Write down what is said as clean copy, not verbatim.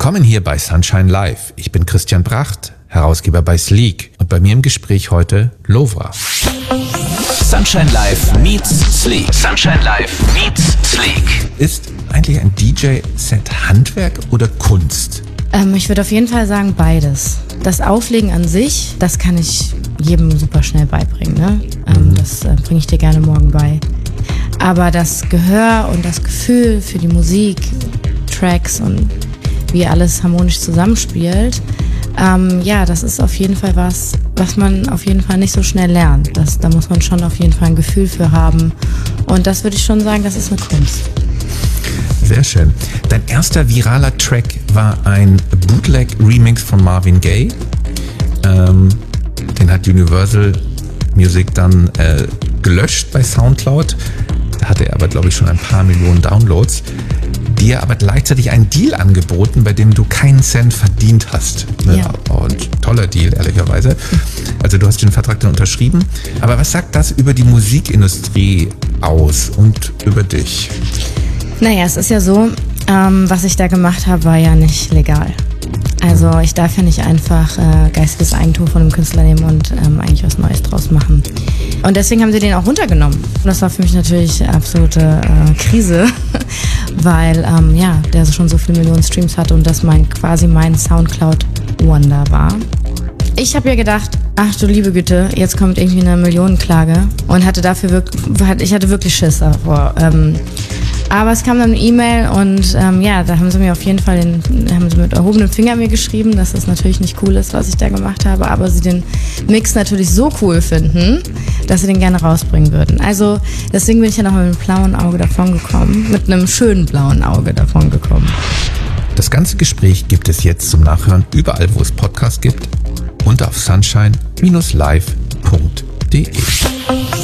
Willkommen hier bei Sunshine Live. Ich bin Christian Bracht, Herausgeber bei Sleek. Und bei mir im Gespräch heute Lovra. Sunshine Live meets Sleek. Sunshine Live meets Sleek. Ist eigentlich ein DJ-Set Handwerk oder Kunst? Ich würde auf jeden Fall sagen beides. Das Auflegen an sich, das kann ich jedem super schnell beibringen. Ne? Das bringe ich dir gerne morgen bei. Aber das Gehör und das Gefühl für die Musik, Tracks und wie alles harmonisch zusammenspielt, das ist auf jeden Fall was man auf jeden Fall nicht so schnell lernt. Da muss man schon auf jeden Fall ein Gefühl für haben. Und das würde ich schon sagen, das ist eine Kunst. Sehr schön. Dein erster viraler Track war ein Bootleg-Remix von Marvin Gaye. Den hat Universal Music dann gelöscht bei Soundcloud. Da hatte er aber, glaube ich, schon ein paar Millionen Downloads. Dir aber gleichzeitig einen Deal angeboten, bei dem du keinen Cent verdient hast. Ja. Und toller Deal, ehrlicherweise. Also du hast den Vertrag dann unterschrieben. Aber was sagt das über die Musikindustrie aus und über dich? Naja, es ist ja so, was ich da gemacht habe, war ja nicht legal. Also ich darf ja nicht einfach geistiges Eigentum von einem Künstler nehmen und eigentlich was Neues draus machen. Und deswegen haben sie den auch runtergenommen. Und das war für mich natürlich absolute Krise, weil der schon so viele Millionen Streams hatte und das quasi mein Soundcloud-Wonder war. Ich habe ja gedacht, ach du liebe Güte, jetzt kommt irgendwie eine Millionenklage und ich hatte wirklich Schiss davor. Aber es kam dann eine E-Mail und da haben sie mir auf jeden Fall haben sie mit erhobenem Finger mir geschrieben, dass das natürlich nicht cool ist, was ich da gemacht habe, aber sie den Mix natürlich so cool finden, dass sie den gerne rausbringen würden. Also deswegen bin ich ja noch mit einem blauen Auge davongekommen, mit einem schönen blauen Auge davongekommen. Das ganze Gespräch gibt es jetzt zum Nachhören überall, wo es Podcasts gibt und auf sunshine-live.de.